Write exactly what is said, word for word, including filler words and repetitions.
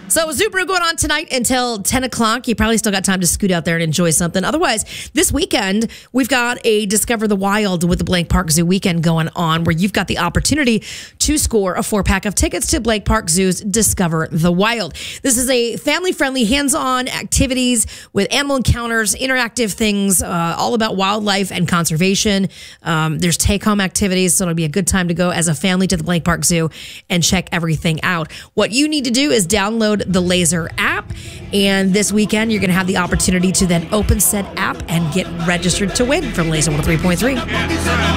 So Subaru going on tonight until ten o'clock. You probably still got time to scoot out there and enjoy something. Otherwise, this weekend, we've got a Discover the Wild with the Blank Park Zoo weekend going on, where you've got the opportunity to score a four-pack of tickets to Blank Park Zoo's Discover the Wild. This is a family-friendly, hands-on activities with animal encounters, interactive things, uh, all about wildlife and conservation. Um, there's take-home activities, so it'll be a good time to go as a family to the Blank Park Zoo and check everything out. What you need to do is download the Laser app, and this weekend you're going to have the opportunity to then open said app and get registered to win from Laser one oh three point three.